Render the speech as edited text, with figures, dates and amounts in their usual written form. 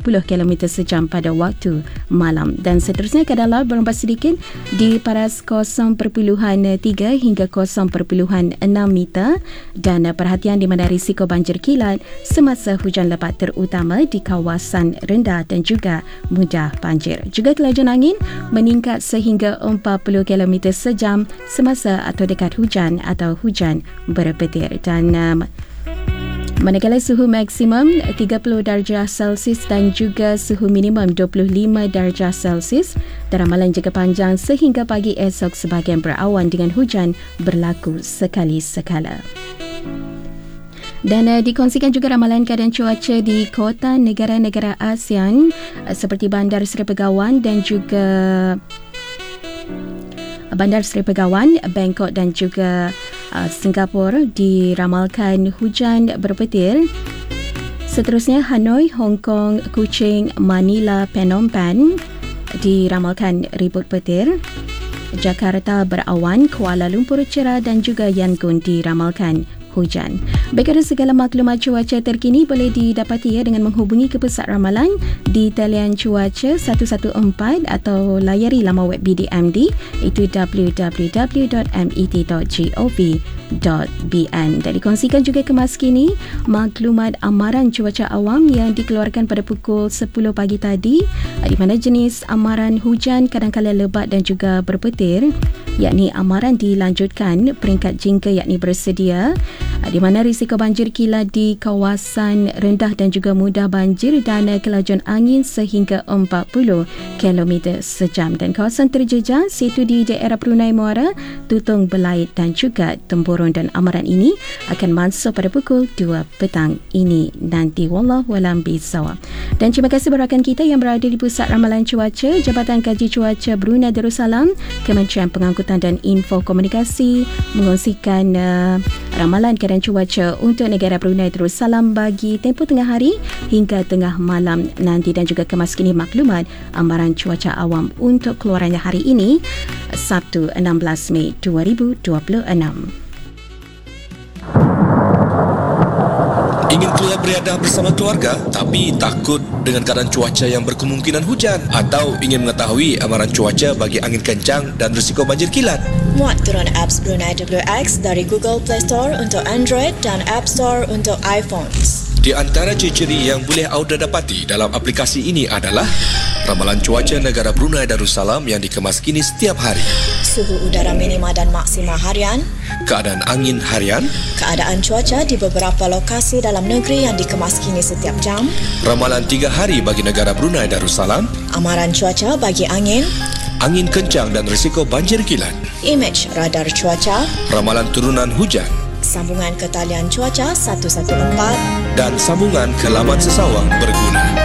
km sejam pada waktu malam. Dan seterusnya keadaan laut berubah sedikit di paras 0.3 hingga 0.6 meter dan perhatian di mana risiko banjir kilat semasa hujan lebat terutama di kawasan rendah dan juga mudah banjir. Juga kelajuan angin meningkat sehingga 40 km sejam semasa atau dekat hujan atau hujan berpetir. Dan manakala suhu maksimum 30 darjah Celsius dan juga suhu minimum 25 darjah Celsius dan ramalan jangka panjang sehingga pagi esok sebahagian berawan dengan hujan berlaku sekali-sekala. Dan dikongsikan juga ramalan keadaan cuaca di kota negara-negara ASEAN seperti Bandar Seri Begawan dan juga Bandar Seri Begawan, Bangkok dan juga Singapura diramalkan hujan berpetir. Seterusnya Hanoi, Hong Kong, Kuching, Manila, Phnom Penh diramalkan ribut petir. Jakarta berawan, Kuala Lumpur cerah dan juga Yangon diramalkan hujan. Baik, ada segala maklumat cuaca terkini boleh didapati dengan menghubungi ke Pusat Ramalan di talian cuaca 114 atau layari laman web BDMD itu www.met.gov.bn. Dan dikongsikan juga kemas kini maklumat amaran cuaca awam yang dikeluarkan pada pukul 10 pagi tadi di mana jenis amaran hujan kadangkala lebat dan juga berpetir, yakni amaran dilanjutkan peringkat jingga yakni bersedia di mana risiko banjir kilat di kawasan rendah dan juga mudah banjir dan kelajuan angin sehingga 40 km sejam. Dan kawasan terjejas iaitu di daerah Perunai Muara, Tutong Belait dan juga Temburun. Dan amaran ini akan masuk pada pukul 2 petang ini nanti. Wallahualam bisawab. Dan terima kasih berakan kita yang berada di Pusat Ramalan Cuaca, Jabatan Kaji Cuaca Brunei Darussalam, Kementerian Pengangkutan dan Info Komunikasi mengongsikan ramalan keadaan cuaca untuk negara Brunei Darussalam bagi tempoh tengah hari hingga tengah malam nanti dan juga kemas kini maklumat amaran cuaca awam untuk keluarannya hari ini Sabtu 16 Mei 2026. Ingin keluar beriadah bersama keluarga tapi takut dengan keadaan cuaca yang berkemungkinan hujan, atau ingin mengetahui amaran cuaca bagi angin kencang dan risiko banjir kilat? Muat turun apps Brunei WX dari Google Play Store untuk Android dan App Store untuk iPhones. Di antara ciri-ciri yang boleh anda dapati dalam aplikasi ini adalah ramalan cuaca negara Brunei Darussalam yang dikemas kini setiap hari, suhu udara minima dan maksima harian, keadaan angin harian, keadaan cuaca di beberapa lokasi dalam negeri yang dikemas kini setiap jam, ramalan 3 hari bagi negara Brunei Darussalam, amaran cuaca bagi angin kencang dan risiko banjir kilat, imej radar cuaca, ramalan turunan hujan, sambungan ke talian cuaca 114 dan sambungan ke laman sesawang berguna.